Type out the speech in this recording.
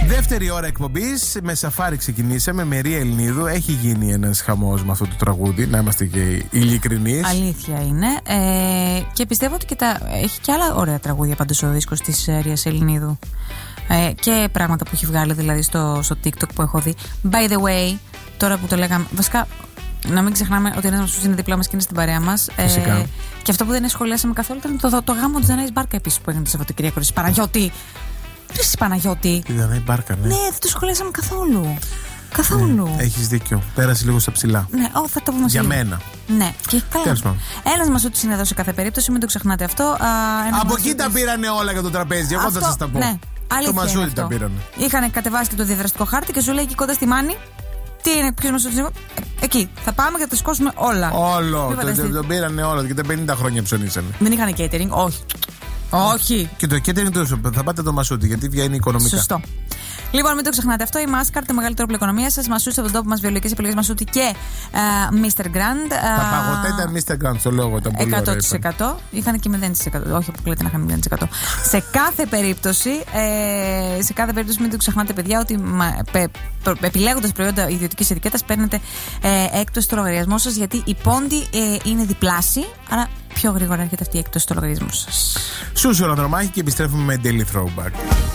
Δεύτερη ώρα εκπομπής. Με Σαφάρι ξεκινήσαμε. Με Ρία Ελληνίδου. Έχει γίνει ένας χαμός με αυτό το τραγούδι. Να είμαστε και ειλικρινείς. Αλήθεια είναι. Και πιστεύω ότι έχει και άλλα ωραία τραγούδια πάντως ο δίσκος της Ρίας Ελληνίδου. Και πράγματα που έχει βγάλει δηλαδή στο TikTok που έχω δει. By the way, τώρα που το λέγαμε. Βασικά, να μην ξεχνάμε ότι ένας μας είναι δίπλα μας και είναι στην παρέα μας. Και αυτό που δεν σχολιάσαμε καθόλου ήταν το γάμο της Δανάης Μπάρκα επίσης που έγινε το Σαββατοκύριακο της Παναγιώτη. Της Παναγιώτη. Τη Δανάη Μπάρκα, ναι. Ναι, δεν το σχολιάσαμε καθόλου. Καθόλου. Έχεις δίκιο. Πέρασε λίγο στα ψηλά. Ναι, θα το πούμε. Για μένα. Ναι, και καλά. Ένας μασούτης είναι εδώ σε κάθε περίπτωση, μην το ξεχνάτε αυτό. Από εκεί τα πήρανε όλα για το τραπέζι. Εγώ θα σας τα πω. Ναι. Το μασούτι τα πήρανε. Είχαν κατεβάσει και το διαδραστικό χάρτη και σου λέει εκεί κοντά στη Μάνη. Τι είναι, ποιος μας το εκεί. Θα πάμε και θα τα σηκώσουμε όλα. Όλο. Το πήρανε όλα και τα 50 χρόνια ψωνίσανε. Δεν είχαν catering, όχι. Όχι. Και το catering του θα πάτε το μασούτι γιατί βγαίνει οικονομικά. Σωστό. Λοιπόν, μην το ξεχνάτε αυτό. Η Μάσκαρ, το μεγαλύτερο πλεκονομία σα. Μασούτι από τον τόπο μα, βιολογικές επιλογές Μασούτι και Mr. Grand. Τα παγωτά ήταν Mr. Grand, στο λόγο ήταν πολύ ωραία. 100%. Είχαν και 0%. Όχι, αποκλείται να είχαν 0%. Σε κάθε περίπτωση, μην το ξεχνάτε, παιδιά, ότι επιλέγοντας προϊόντα ιδιωτικής ετικέτας παίρνετε έκπτωση στο λογαριασμό σας, γιατί η πόντι είναι διπλάσιοι. Άρα πιο γρήγορα έρχεται αυτή η έκπτωση στο λογαριασμό σας. Σούσιο Ανδρομάχη και επιστρέφουμε με Daily Throwback.